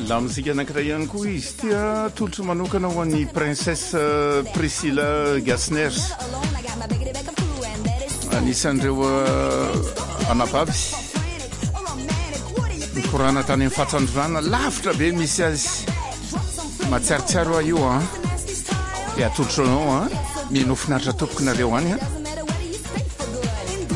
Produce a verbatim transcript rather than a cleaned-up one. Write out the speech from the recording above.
La muzika anankiray ihany koa izy tia tolotro manokana ho an'ny princesse Priscilla Gasners. Anisan'ireo anabavy mikorana tany amin'ny fahatsanjorana lavitra be misy azy matsiarotsiaro io a dia atolotro anao a minofinaritra tompokonareo any a